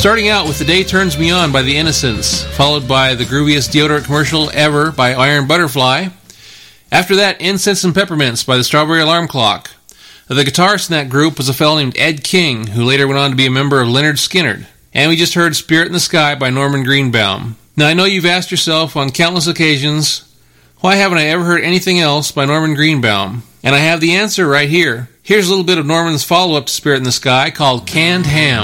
Starting out with The Day Turns Me On by The Innocents, followed by the grooviest deodorant commercial ever by Iron Butterfly. After that, Incense and Peppermints by the Strawberry Alarm Clock. The guitar snack group was a fellow named Ed King, who later went on to be a member of Lynyrd Skynyrd. And we just heard Spirit in the Sky by Norman Greenbaum. Now, I know you've asked yourself on countless occasions, why haven't I ever heard anything else by Norman Greenbaum? And I have the answer right here. Here's a little bit of Norman's follow-up to Spirit in the Sky called Canned Ham.